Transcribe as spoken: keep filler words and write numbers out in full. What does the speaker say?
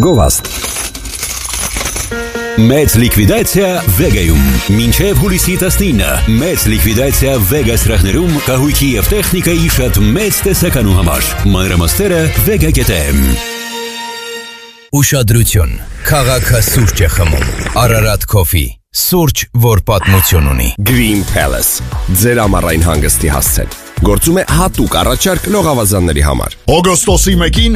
Գովաստ։ Մեծ լիկվիդացիա Վեգայում։ Մինչև հուլիսի տասնինը մեծ լիկվիդացիա Վեգա սրահներում կահույքի և տեխնիկայի շատ մեծ տեսականու համար։ Մանրամասները Vega.am։ Ուշադրություն, քաղաքը սուրճ է խմում։ Ararat Coffee, սուրճ, որ պատմություն ունի։ Green Palace, ձեր ամառային հանգստի հասցեն։ Գործում է հատուկ առաջարկ լողավազանների համար։ Օգոստոսի մեկին